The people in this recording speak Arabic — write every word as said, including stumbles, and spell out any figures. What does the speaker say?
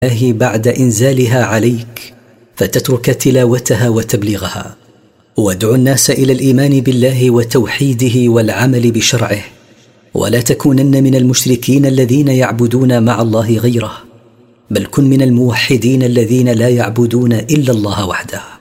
الله بعد إنزالها عليك فتترك تلاوتها وتبليغها. وادع الناس إلى الإيمان بالله وتوحيده والعمل بشرعه، ولا تكونن من المشركين الذين يعبدون مع الله غيره، بل كن من الموحدين الذين لا يعبدون إلا الله وحده.